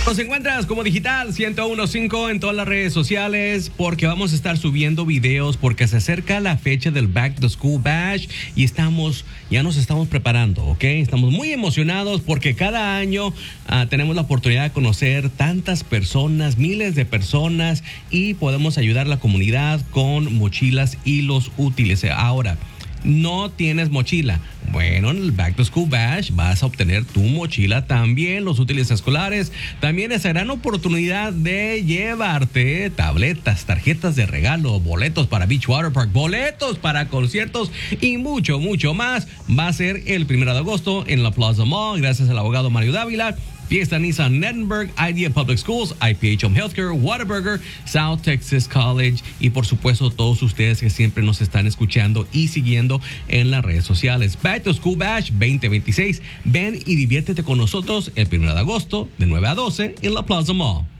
Nos encuentras como Digital 101.5 en todas las redes sociales porque vamos a estar subiendo videos porque se acerca la fecha del Back to School Bash y ya nos estamos preparando, ¿ok? Estamos muy emocionados porque cada año tenemos la oportunidad de conocer tantas personas, miles de personas y podemos ayudar a la comunidad con mochilas y los útiles. Ahora, no tienes mochila. Bueno, en el Back to School Bash vas a obtener tu mochila también, los útiles escolares. También esa gran oportunidad de llevarte tabletas, tarjetas de regalo, boletos para Beach Water Park, boletos para conciertos y mucho, mucho más. Va a ser el 1 de agosto en la Plaza Mall, gracias al abogado Mario Dávila. Fiesta Nissan Nettenberg, Idea Public Schools, IPH Home Healthcare, Whataburger, South Texas College y por supuesto todos ustedes que siempre nos están escuchando y siguiendo en las redes sociales. Back to School Bash 2026. Ven y diviértete con nosotros el 1 de agosto de 9 a 12 en la Plaza Mall.